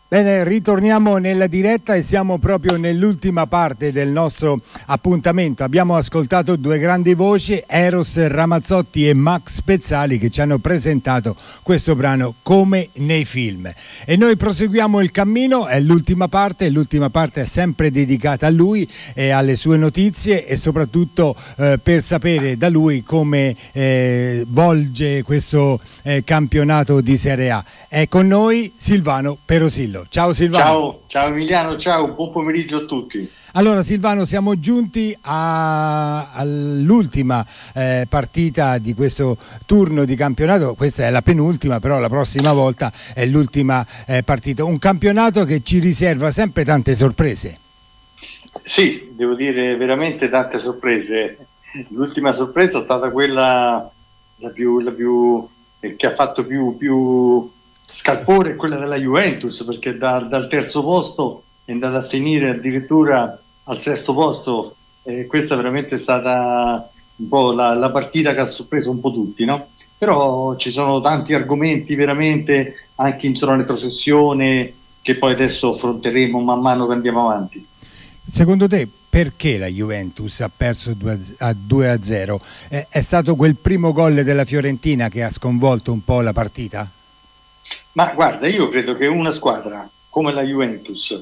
Bene, ritorniamo nella diretta e siamo proprio nell'ultima parte del nostro appuntamento. Abbiamo ascoltato due grandi voci, Eros Ramazzotti e Max Pezzali, che ci hanno presentato questo brano Come nei film. E noi proseguiamo il cammino, è l'ultima parte è sempre dedicata a lui e alle sue notizie e soprattutto per sapere da lui come volge questo campionato di Serie A. È con noi Silvano Perosillo. Ciao Silvano. Ciao Emiliano, ciao, buon pomeriggio a tutti. Allora Silvano, siamo giunti all'ultima partita di questo turno di campionato. Questa è la penultima, però la prossima volta è l'ultima partita. Un campionato che ci riserva sempre tante sorprese. Sì, devo dire veramente tante sorprese. L'ultima sorpresa è stata quella la più che ha fatto più scalpore, è quella della Juventus, perché dal terzo posto è andata a finire addirittura al sesto posto. Questa veramente è stata un po' la partita che ha sorpreso un po' tutti, no? Però ci sono tanti argomenti veramente anche in zona di processione che poi adesso affronteremo man mano che andiamo avanti. Secondo te perché la Juventus ha perso 2-0? È stato quel primo gol della Fiorentina che ha sconvolto un po' la partita? Ma guarda, io credo che una squadra come la Juventus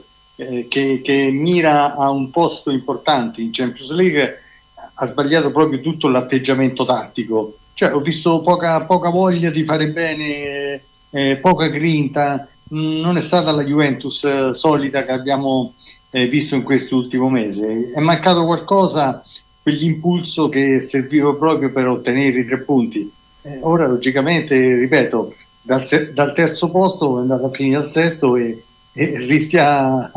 che mira a un posto importante in Champions League ha sbagliato proprio tutto l'atteggiamento tattico. Cioè, ho visto poca voglia di fare bene, poca grinta. Non è stata la Juventus solida che abbiamo visto in quest'ultimo mese. È mancato qualcosa, quell'impulso che serviva proprio per ottenere i 3 punti. Ora, logicamente, ripeto, dal terzo posto è andato a finire al sesto e rischia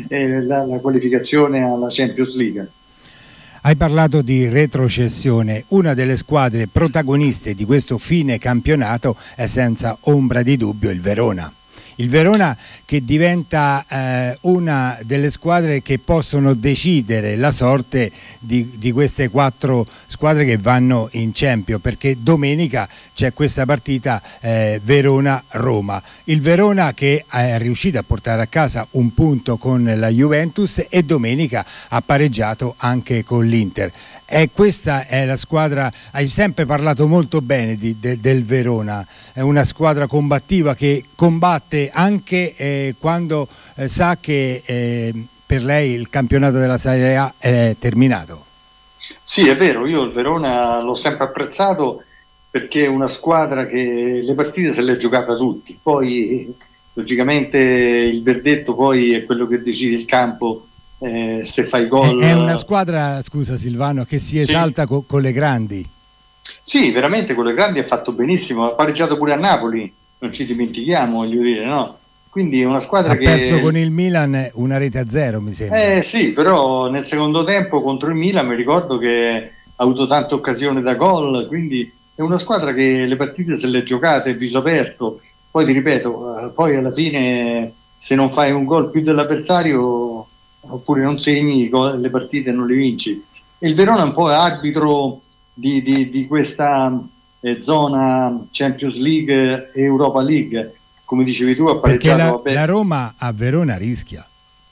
la qualificazione alla Champions League. Hai parlato di retrocessione. Una delle squadre protagoniste di questo fine campionato è senza ombra di dubbio il Verona. Il Verona che diventa una delle squadre che possono decidere la sorte di queste 4 squadre che vanno in Champions, perché domenica c'è questa partita Verona-Roma. Il Verona che è riuscito a portare a casa un punto con la Juventus e domenica ha pareggiato anche con l'Inter. Questa è la squadra, hai sempre parlato molto bene del Verona, è una squadra combattiva che combatte anche quando sa che per lei il campionato della Serie A è terminato. Sì, è vero, io il Verona l'ho sempre apprezzato perché è una squadra che le partite se le è giocata tutti, poi logicamente il verdetto poi è quello che decide il campo. Se fai gol è una squadra, scusa Silvano, che si esalta sì. Con le grandi. Sì, veramente con le grandi ha fatto benissimo, ha pareggiato pure a Napoli, non ci dimentichiamo, voglio dire, no? Quindi è una squadra che ha perso con il Milan 1-0, mi sembra. Sì, però nel secondo tempo contro il Milan mi ricordo che ha avuto tante occasioni da gol, quindi è una squadra che le partite se le è giocate, viso aperto. Poi ti ripeto, poi alla fine se non fai un gol più dell'avversario oppure non segni, le partite non le vinci. E il Verona è un po' arbitro di questa zona Champions League e Europa League, come dicevi tu, ha pareggiato. Perché la Roma a Verona rischia.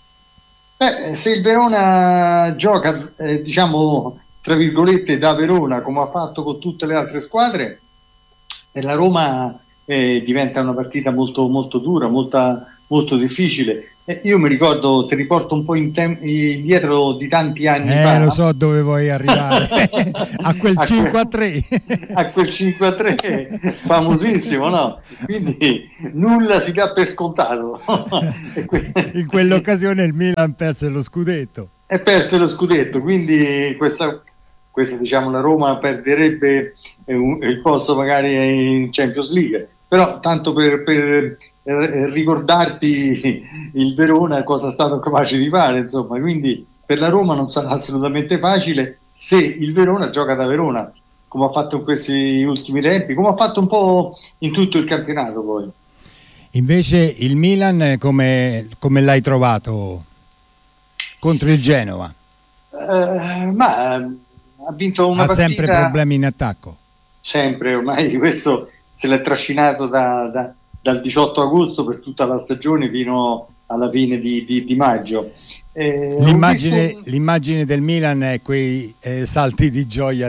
Se il Verona gioca, diciamo, tra virgolette, da Verona, come ha fatto con tutte le altre squadre, la Roma diventa una partita molto, molto dura, molto difficile. Io mi ricordo, ti riporto un po' indietro di tanti anni fa. Lo so dove vuoi arrivare, a quel 5-3. A quel 5-3 famosissimo, no? Quindi nulla si dà per scontato. In quell'occasione il Milan perse lo scudetto. E perse lo scudetto, quindi questa diciamo la Roma perderebbe il posto magari in Champions League. Però tanto per ricordarti il Verona cosa è stato capace di fare, insomma, quindi per la Roma non sarà assolutamente facile se il Verona gioca da Verona, come ha fatto in questi ultimi tempi, come ha fatto un po' in tutto il campionato poi. Invece il Milan come l'hai trovato contro il Genova? Ma ha vinto una partita. Ha sempre problemi in attacco. Sempre, ormai questo se l'è trascinato da dal 18 agosto per tutta la stagione fino alla fine di maggio. L'immagine del Milan è quei salti di gioia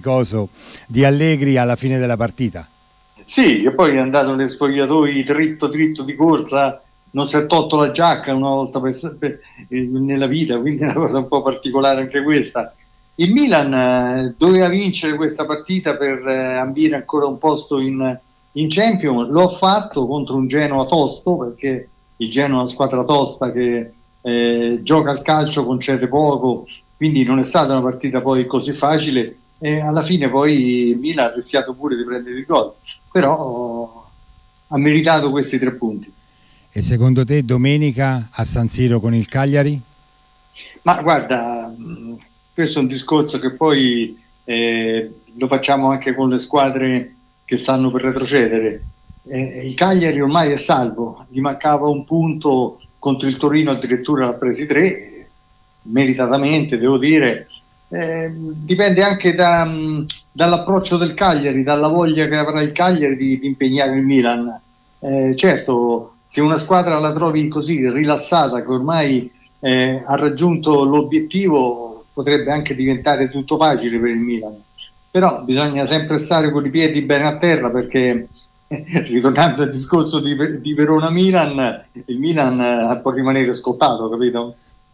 di Allegri alla fine della partita. Sì, e poi è andato negli spogliatoi dritto di corsa, non si è tolto la giacca una volta nella vita, quindi è una cosa un po' particolare anche questa. Il Milan doveva vincere questa partita per ambire ancora un posto in Champions, l'ho fatto contro un Genoa tosto, perché il Genoa è una squadra tosta che gioca al calcio, concede poco, quindi non è stata una partita poi così facile, e alla fine poi il Milan ha rischiato pure di prendere il gol, però ha meritato questi 3 punti. E secondo te domenica a San Siro con il Cagliari? Ma guarda, questo è un discorso che poi lo facciamo anche con le squadre che stanno per retrocedere. Il Cagliari ormai è salvo, gli mancava un punto contro il Torino, addirittura l'ha presi 3, meritatamente devo dire. Dipende anche dall'approccio del Cagliari, dalla voglia che avrà il Cagliari di impegnare il Milan. Certo, se una squadra la trovi così rilassata, che ormai ha raggiunto l'obiettivo, potrebbe anche diventare tutto facile per il Milan, però bisogna sempre stare con i piedi bene a terra, perché ritornando al discorso di Verona-Milan, il Milan può rimanere scottato, capito?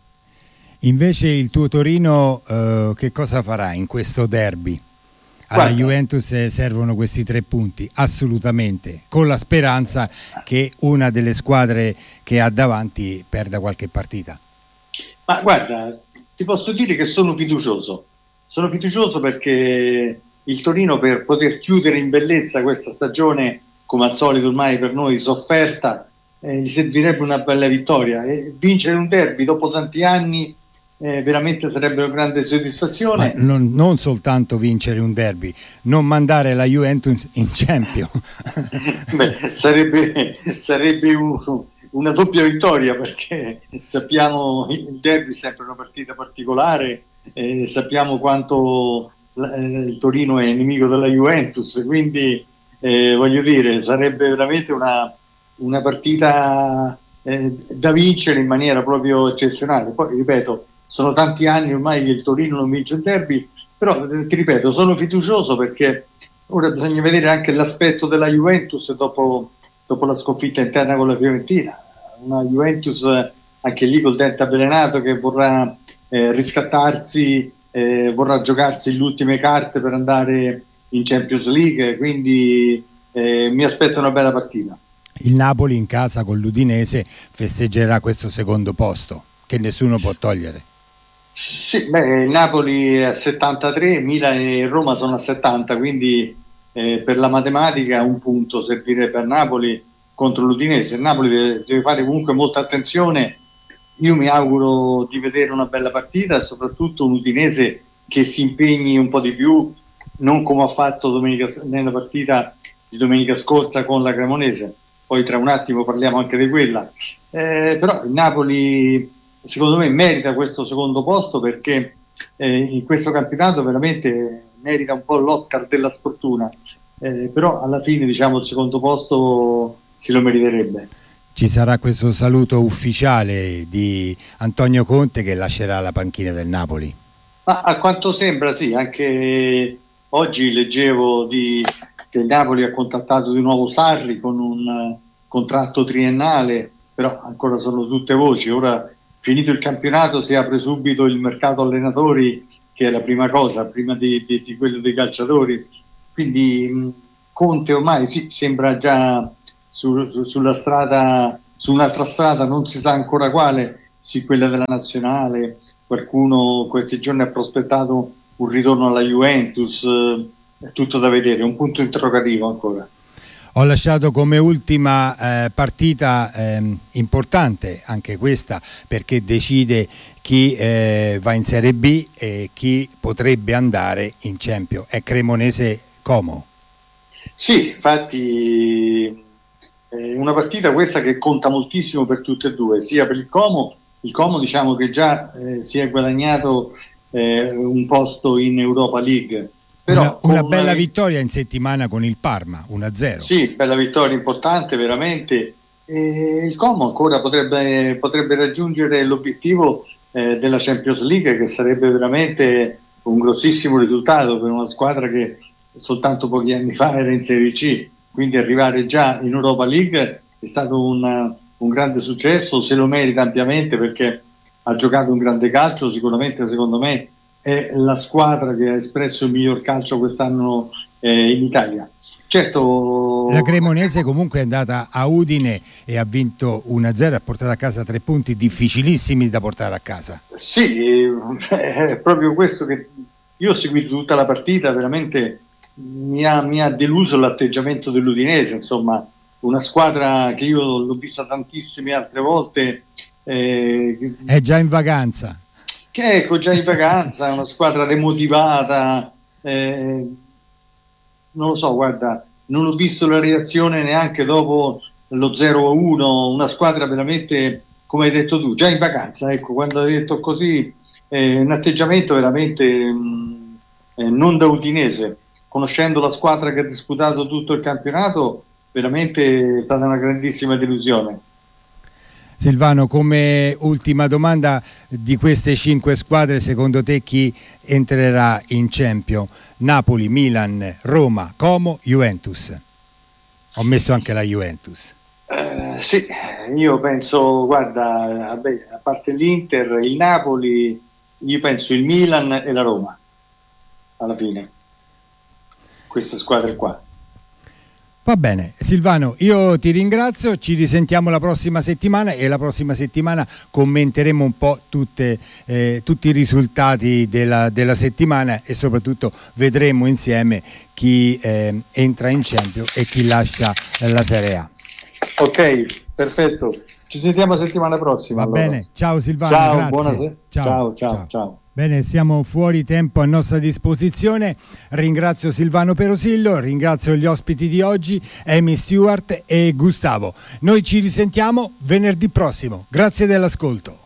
Invece il tuo Torino che cosa farà in questo derby? Alla Juventus servono questi 3 punti, assolutamente, con la speranza che una delle squadre che ha davanti perda qualche partita. Ma guarda, ti posso dire che sono fiducioso perché il Torino, per poter chiudere in bellezza questa stagione, come al solito ormai per noi sofferta, gli servirebbe una bella vittoria, e vincere un derby dopo tanti anni veramente sarebbe una grande soddisfazione. Ma non soltanto vincere un derby, non mandare la Juventus in Champions. Beh, sarebbe una doppia vittoria, perché sappiamo il derby è sempre una partita particolare, sappiamo quanto il Torino è nemico della Juventus, quindi voglio dire, sarebbe veramente una partita da vincere in maniera proprio eccezionale. Poi ripeto, sono tanti anni ormai che il Torino non vince il derby, però ti ripeto, sono fiducioso, perché ora bisogna vedere anche l'aspetto della Juventus dopo la sconfitta interna con la Fiorentina. Una Juventus anche lì col dente avvelenato, che vorrà riscattarsi, vorrà giocarsi le ultime carte per andare in Champions League, quindi mi aspetto una bella partita. Il Napoli in casa con l'Udinese festeggerà questo secondo posto che nessuno può togliere. Sì, beh, il Napoli è a 73, Milan e Roma sono a 70, quindi per la matematica un punto servirebbe per Napoli contro l'Udinese. Il Napoli deve fare comunque molta attenzione. Io mi auguro di vedere una bella partita e soprattutto un Udinese che si impegni un po' di più, non come ha fatto nella partita di domenica scorsa con la Cremonese. Poi tra un attimo parliamo anche di quella. Però il Napoli secondo me merita questo secondo posto, perché in questo campionato veramente merita un po' l'Oscar della sfortuna, però alla fine diciamo il secondo posto se lo meriterebbe. Ci sarà questo saluto ufficiale di Antonio Conte che lascerà la panchina del Napoli. Ma a quanto sembra sì, anche oggi leggevo che il Napoli ha contattato di nuovo Sarri con un contratto triennale, però ancora sono tutte voci. Ora, finito il campionato, si apre subito il mercato allenatori, che è la prima cosa, prima di quello dei calciatori. Quindi Conte ormai sì, sembra già sulla strada, su un'altra strada, non si sa ancora quale, sì, quella della nazionale. Qualcuno qualche giorno ha prospettato un ritorno alla Juventus, è tutto da vedere, un punto interrogativo ancora. Ho lasciato come ultima partita importante anche questa, perché decide chi va in Serie B e chi potrebbe andare in Champions. È Cremonese-Como. Sì, infatti è una partita questa che conta moltissimo per tutte e due, sia per il Como. Il Como diciamo che già si è guadagnato un posto in Europa League, Però una bella vittoria in settimana con il Parma, 1-0. Sì, bella vittoria importante veramente. E il Como ancora potrebbe raggiungere l'obiettivo della Champions League, che sarebbe veramente un grossissimo risultato per una squadra che soltanto pochi anni fa era in Serie C, quindi arrivare già in Europa League è stato un grande successo, se lo merita ampiamente perché ha giocato un grande calcio, sicuramente secondo me è la squadra che ha espresso il miglior calcio quest'anno in Italia. Certo, la Cremonese comunque è andata a Udine e ha vinto 1-0, ha portato a casa 3 punti difficilissimi da portare a casa. Sì, è proprio questo che io ho seguito tutta la partita, veramente mi ha deluso l'atteggiamento dell'Udinese, insomma, una squadra che io l'ho vista tantissime altre volte. È già in vacanza. Che ecco, già in vacanza, è una squadra demotivata, non lo so, guarda, non ho visto la reazione neanche dopo lo 0-1, una squadra veramente, come hai detto tu, già in vacanza, ecco, quando hai detto così, un atteggiamento veramente non da udinese, conoscendo la squadra che ha disputato tutto il campionato, veramente è stata una grandissima delusione. Silvano, come ultima domanda, di queste 5 squadre secondo te chi entrerà in Champions? Napoli, Milan, Roma, Como, Juventus. Ho messo anche la Juventus. Sì, io penso, guarda, a parte l'Inter, il Napoli, io penso il Milan e la Roma alla fine, queste squadre qua. Va bene, Silvano, io ti ringrazio, ci risentiamo la prossima settimana e la prossima settimana commenteremo un po' tutti i risultati della settimana e soprattutto vedremo insieme chi entra in Champions e chi lascia la Serie A. Ok, perfetto, ci sentiamo la settimana prossima. Va allora. bene, ciao Silvano. Ciao, grazie. buonasera. Ciao. Bene, siamo fuori tempo a nostra disposizione. Ringrazio Silvano Perosillo, ringrazio gli ospiti di oggi, Amy Stewart e Gustavo. Noi ci risentiamo venerdì prossimo. Grazie dell'ascolto.